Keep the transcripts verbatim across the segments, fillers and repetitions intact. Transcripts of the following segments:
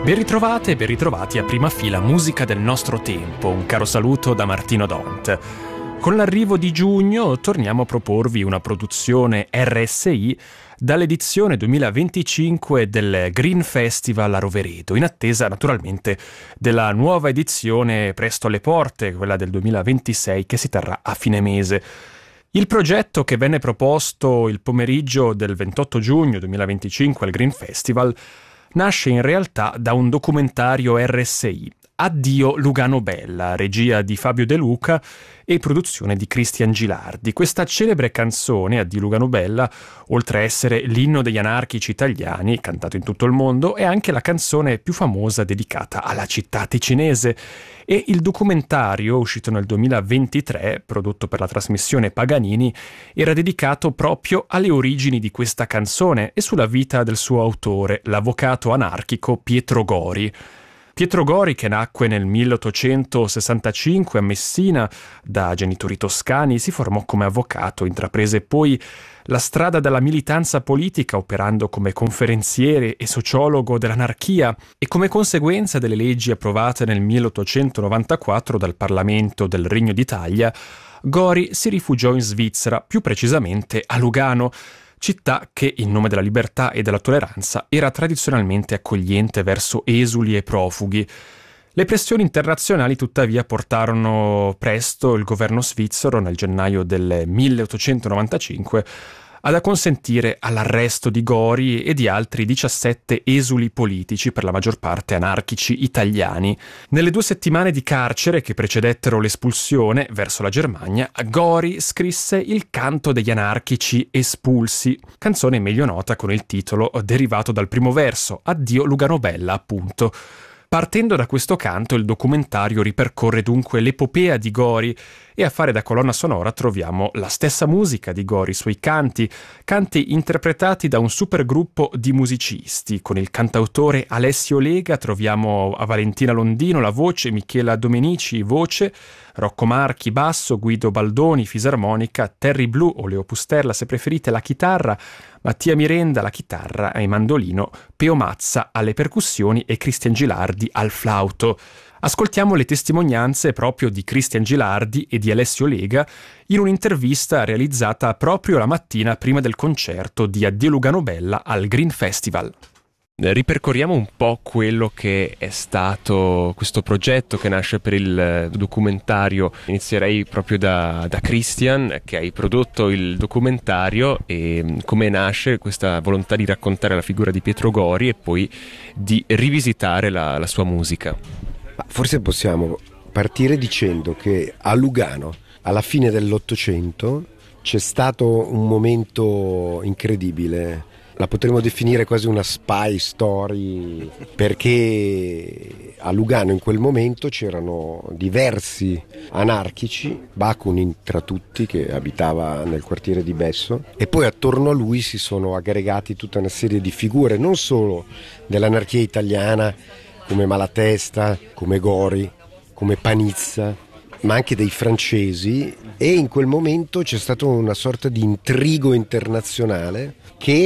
Ben ritrovate e ben ritrovati a Prima Fila Musica del nostro tempo, un caro saluto da Martino Dont. Con l'arrivo di giugno torniamo a proporvi una produzione R S I dall'edizione duemilaventicinque del Green Festival a Rovereto, in attesa naturalmente della nuova edizione presto alle porte, quella del duemilaventisei, che si terrà a fine mese. Il progetto, che venne proposto il pomeriggio del ventotto giugno duemilaventicinque al Green Festival, nasce in realtà da un documentario R S I, Addio Lugano Bella, regia di Fabio De Luca e produzione di Cristian Gilardi. Questa celebre canzone, Addio Lugano Bella, oltre a essere l'inno degli anarchici italiani, cantato in tutto il mondo, è anche la canzone più famosa dedicata alla città ticinese. E il documentario, uscito nel duemilaventitré, prodotto per la trasmissione Paganini, era dedicato proprio alle origini di questa canzone e sulla vita del suo autore, l'avvocato anarchico Pietro Gori. Pietro Gori, che nacque nel milleottocentosessantacinque a Messina da genitori toscani, si formò come avvocato, intraprese poi la strada della militanza politica operando come conferenziere e sociologo dell'anarchia, e come conseguenza delle leggi approvate nel milleottocentonovantaquattro dal Parlamento del Regno d'Italia, Gori si rifugiò in Svizzera, più precisamente a Lugano, città che, in nome della libertà e della tolleranza, era tradizionalmente accogliente verso esuli e profughi. Le pressioni internazionali, tuttavia, portarono presto il governo svizzero, nel gennaio del milleottocentonovantacinque, ad acconsentire all'arresto di Gori e di altri diciassette esuli politici, per la maggior parte anarchici italiani. Nelle due settimane di carcere che precedettero l'espulsione verso la Germania, Gori scrisse Il canto degli anarchici espulsi, canzone meglio nota con il titolo derivato dal primo verso, Addio Lugano Bella, appunto. Partendo da questo canto, il documentario ripercorre dunque l'epopea di Gori, e a fare da colonna sonora troviamo la stessa musica di Gori, i suoi canti, canti interpretati da un supergruppo di musicisti. Con il cantautore Alessio Lega troviamo a Valentina Londino la voce, Michela Domenici voce, Rocco Marchi basso, Guido Baldoni fisarmonica, Terry Blue o Leo Pusterla se preferite la chitarra, Mattia Mirenda alla chitarra e mandolino, Peo Mazza alle percussioni e Cristian Gilardi al flauto. Ascoltiamo le testimonianze proprio di Cristian Gilardi e di Alessio Lega in un'intervista realizzata proprio la mattina prima del concerto di Addio Lugano Bella al Green Festival. Ripercorriamo un po' quello che è stato questo progetto che nasce per il documentario. Inizierei proprio da, da Cristian, che hai prodotto il documentario, e come nasce questa volontà di raccontare la figura di Pietro Gori e poi di rivisitare la, la sua musica. Forse possiamo partire dicendo che a Lugano, alla fine dell'Ottocento, c'è stato un momento incredibile. La potremmo definire quasi una spy story, perché a Lugano in quel momento c'erano diversi anarchici, Bakunin tra tutti, che abitava nel quartiere di Besso, e poi attorno a lui si sono aggregati tutta una serie di figure, non solo dell'anarchia italiana, come Malatesta, come Gori, come Panizza, ma anche dei francesi, e in quel momento c'è stato una sorta di intrigo internazionale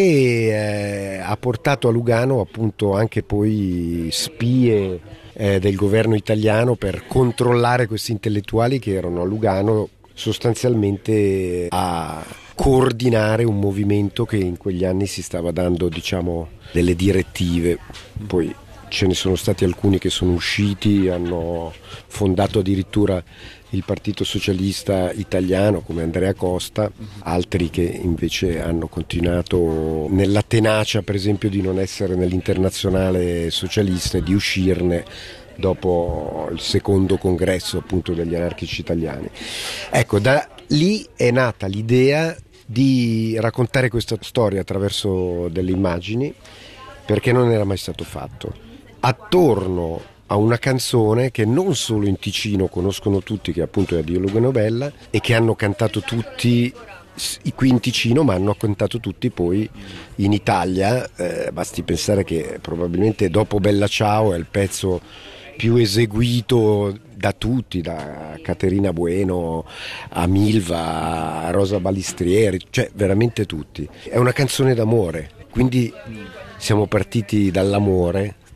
che eh, ha portato a Lugano appunto anche poi spie eh, del governo italiano per controllare questi intellettuali che erano a Lugano sostanzialmente a coordinare un movimento che in quegli anni si stava dando, diciamo, delle direttive. Poi ce ne sono stati alcuni che sono usciti, hanno fondato addirittura il Partito Socialista Italiano come Andrea Costa, altri che invece hanno continuato nella tenacia, per esempio, di non essere nell'Internazionale Socialista e di uscirne dopo il secondo congresso appunto degli anarchici italiani. Ecco, da lì è nata l'idea di raccontare questa storia attraverso delle immagini, perché non era mai stato fatto, attorno a una canzone che non solo in Ticino conoscono tutti, che appunto è Addio Lugano Bella, e che hanno cantato tutti qui in Ticino, ma hanno cantato tutti poi in Italia. Eh, basti pensare che probabilmente dopo Bella Ciao è il pezzo più eseguito da tutti, da Caterina Bueno a Milva, a Rosa Balistrieri, cioè veramente tutti. È una canzone d'amore, quindi siamo partiti dall'amore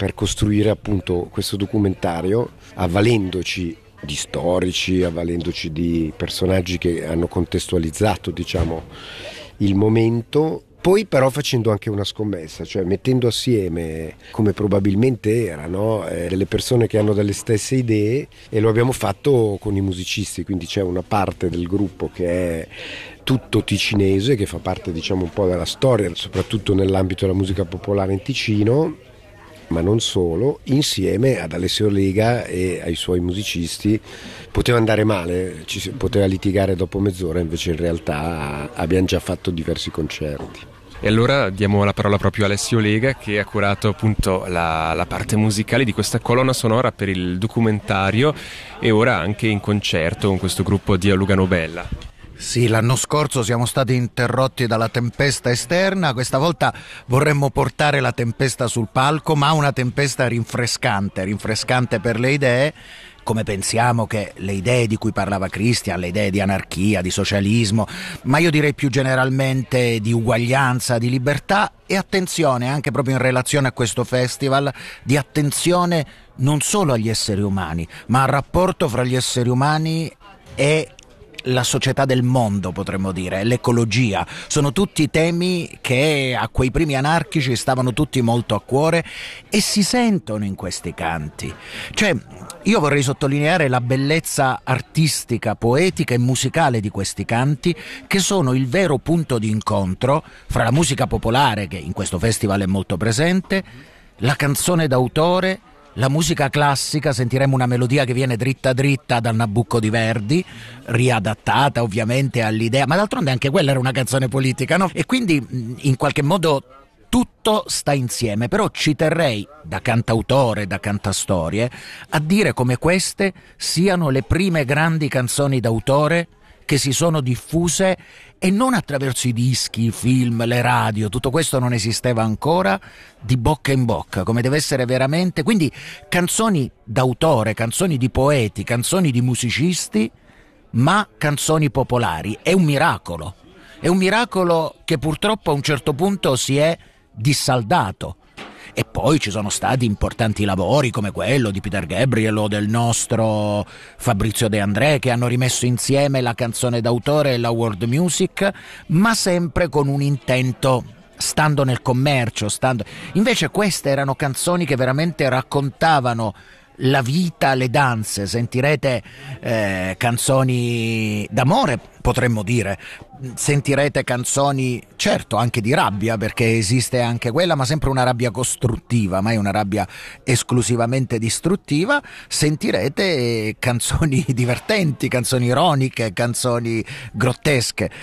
per costruire appunto questo documentario, avvalendoci di storici, avvalendoci di personaggi che hanno contestualizzato, diciamo, il momento. Poi però facendo anche una scommessa, cioè mettendo assieme, come probabilmente erano, eh, delle persone che hanno delle stesse idee, e lo abbiamo fatto con i musicisti, quindi c'è una parte del gruppo che è tutto ticinese, che fa parte, diciamo, un po' della storia, soprattutto nell'ambito della musica popolare in Ticino, ma non solo, insieme ad Alessio Lega e ai suoi musicisti. Poteva andare male, ci si poteva litigare dopo mezz'ora, invece in realtà abbiamo già fatto diversi concerti. E allora diamo la parola proprio a Alessio Lega, che ha curato appunto la, la parte musicale di questa colonna sonora per il documentario, e ora anche in concerto con questo gruppo di A Lugano Bella. Sì, l'anno scorso siamo stati interrotti dalla tempesta esterna, questa volta vorremmo portare la tempesta sul palco, ma una tempesta rinfrescante, rinfrescante per le idee, come pensiamo che le idee di cui parlava Christian, le idee di anarchia, di socialismo, ma io direi più generalmente di uguaglianza, di libertà, e attenzione anche proprio in relazione a questo festival, di attenzione non solo agli esseri umani, ma al rapporto fra gli esseri umani e la società del mondo, potremmo dire, l'ecologia. Sono tutti temi che a quei primi anarchici stavano tutti molto a cuore e si sentono in questi canti. Cioè, io vorrei sottolineare la bellezza artistica, poetica e musicale di questi canti, che sono il vero punto di incontro fra la musica popolare, che in questo festival è molto presente, la canzone d'autore, la musica classica. Sentiremo una melodia che viene dritta dritta dal Nabucco di Verdi, riadattata ovviamente all'idea, ma d'altronde anche quella era una canzone politica, no? E quindi in qualche modo tutto sta insieme. Però ci terrei, da cantautore, da cantastorie, a dire come queste siano le prime grandi canzoni d'autore che si sono diffuse, e non attraverso i dischi, i film, le radio, tutto questo non esisteva ancora, di bocca in bocca, come deve essere veramente. Quindi canzoni d'autore, canzoni di poeti, canzoni di musicisti, ma canzoni popolari. È un miracolo, è un miracolo che purtroppo a un certo punto si è dissaldato. E poi ci sono stati importanti lavori come quello di Peter Gabriel o del nostro Fabrizio De André, che hanno rimesso insieme la canzone d'autore e la world music, ma sempre con un intento, stando nel commercio, stando... Invece queste erano canzoni che veramente raccontavano la vita, le danze. Sentirete eh, canzoni d'amore, potremmo dire, sentirete canzoni, certo, anche di rabbia, perché esiste anche quella, ma sempre una rabbia costruttiva, mai una rabbia esclusivamente distruttiva. Sentirete canzoni divertenti, canzoni ironiche, canzoni grottesche,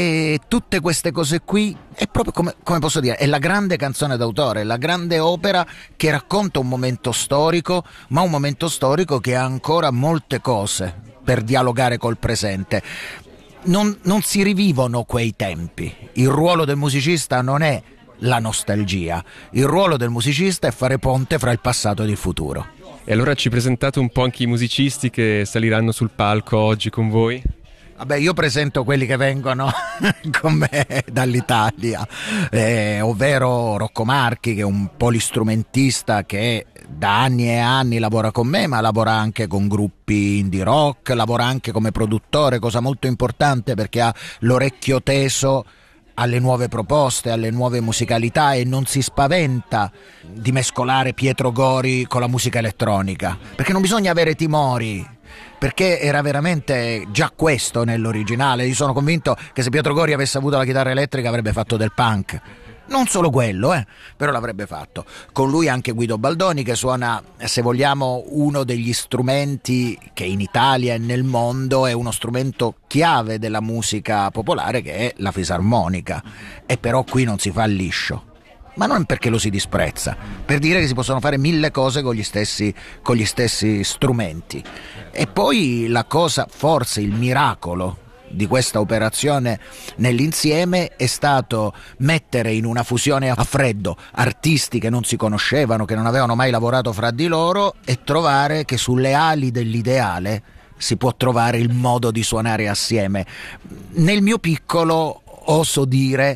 e tutte queste cose qui è proprio, come, come posso dire, è la grande canzone d'autore, la grande opera che racconta un momento storico, ma un momento storico che ha ancora molte cose per dialogare col presente. Non, non si rivivono quei tempi. Il ruolo del musicista non è la nostalgia, il ruolo del musicista è fare ponte fra il passato ed il futuro. E allora ci presentate un po' anche i musicisti che saliranno sul palco oggi con voi? Vabbè, io presento quelli che vengono con me dall'Italia, eh, ovvero Rocco Marchi, che è un polistrumentista che da anni e anni lavora con me, ma lavora anche con gruppi indie rock, lavora anche come produttore, cosa molto importante perché ha l'orecchio teso alle nuove proposte, alle nuove musicalità, e non si spaventa di mescolare Pietro Gori con la musica elettronica, perché non bisogna avere timori, perché era veramente già questo nell'originale. Io sono convinto che se Pietro Gori avesse avuto la chitarra elettrica avrebbe fatto del punk. Non solo quello, eh, però l'avrebbe fatto. Con lui anche Guido Baldoni, che suona, se vogliamo, uno degli strumenti che in Italia e nel mondo è uno strumento chiave della musica popolare, che è la fisarmonica. E però qui non si fa liscio. Ma non perché lo si disprezza, per dire che si possono fare mille cose con gli stessi, con gli stessi strumenti. E poi la cosa, forse il miracolo di questa operazione nell'insieme, è stato mettere in una fusione a freddo artisti che non si conoscevano, che non avevano mai lavorato fra di loro, e trovare che sulle ali dell'ideale si può trovare il modo di suonare assieme. Nel mio piccolo oso dire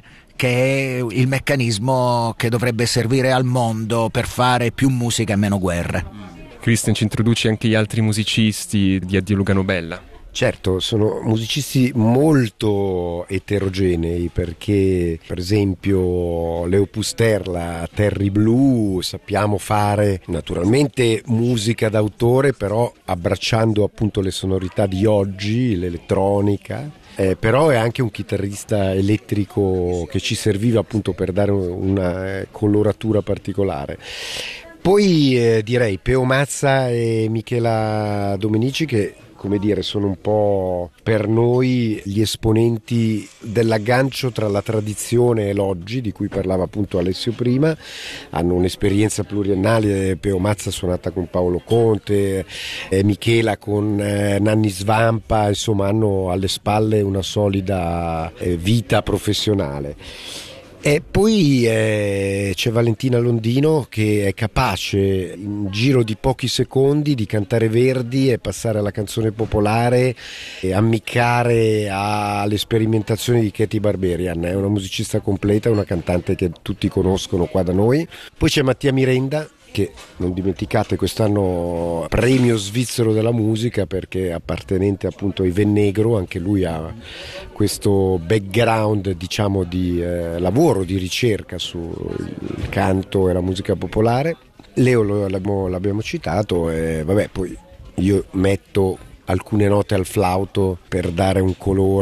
che è il meccanismo che dovrebbe servire al mondo per fare più musica e meno guerre. Christian, ci introduci anche gli altri musicisti di Addio Lugano Bella? Certo, sono musicisti molto eterogenei, perché per esempio Leo Pusterla, Terry Blue, sappiamo fare naturalmente musica d'autore, però abbracciando appunto le sonorità di oggi, l'elettronica. Eh, però è anche un chitarrista elettrico che ci serviva appunto per dare una coloratura particolare. Poi eh, direi Peo Mazza e Michela Domenici, che come dire sono un po' per noi gli esponenti dell'aggancio tra la tradizione e l'oggi, di cui parlava appunto Alessio prima. Hanno un'esperienza pluriennale, Peo Mazza suonata con Paolo Conte, eh, Michela con eh, Nanni Svampa, insomma hanno alle spalle una solida eh, vita professionale. E poi eh, c'è Valentina Londino, che è capace in giro di pochi secondi di cantare Verdi e passare alla canzone popolare e ammiccare alle sperimentazioni di Katy Barberian. È una musicista completa, una cantante che tutti conoscono qua da noi. Poi c'è Mattia Mirenda, che non dimenticate quest'anno premio svizzero della musica, perché appartenente appunto ai Vennegro, anche lui ha questo background diciamo di eh, lavoro, di ricerca sul canto e la musica popolare. Leo lo, l'abbiamo, l'abbiamo citato e vabbè, poi io metto alcune note al flauto per dare un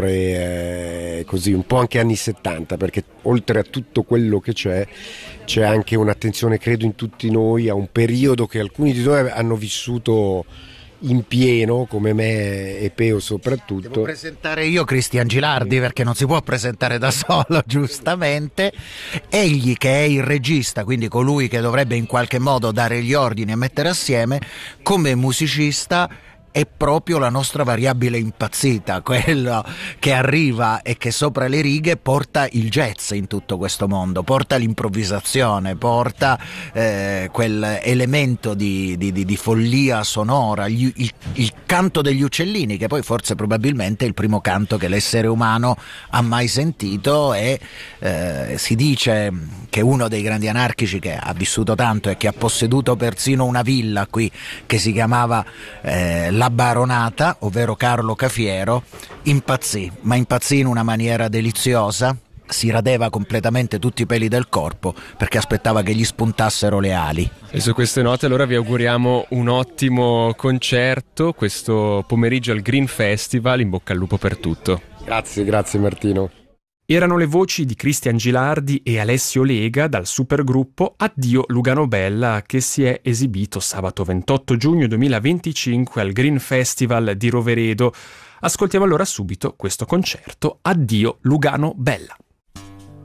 colore eh, così un po' anche anni settanta, perché oltre a tutto quello che c'è c'è anche un'attenzione, credo, in tutti noi a un periodo che alcuni di noi hanno vissuto in pieno, come me e Peo soprattutto. Devo presentare io Christian Gilardi, perché non si può presentare da solo, giustamente. Egli, che è il regista, quindi colui che dovrebbe in qualche modo dare gli ordini e mettere assieme, come musicista è proprio la nostra variabile impazzita, quello che arriva e che sopra le righe porta il jazz in tutto questo mondo, porta l'improvvisazione, porta eh, quell'elemento di, di, di, di follia sonora, gli, il, il canto degli uccellini, che poi forse probabilmente è il primo canto che l'essere umano ha mai sentito, e eh, si dice che uno dei grandi anarchici che ha vissuto tanto e che ha posseduto persino una villa qui che si chiamava eh, La Baronata, ovvero Carlo Cafiero, impazzì, ma impazzì in una maniera deliziosa. Si radeva completamente tutti i peli del corpo perché aspettava che gli spuntassero le ali. E su queste note allora vi auguriamo un ottimo concerto questo pomeriggio al Green Festival. In bocca al lupo per tutto. Grazie, grazie Martino. Erano le voci di Christian Gilardi e Alessio Lega dal supergruppo Addio Lugano Bella, che si è esibito sabato ventotto giugno duemilaventicinque al Green Festival di Roveredo. Ascoltiamo allora subito questo concerto Addio Lugano Bella.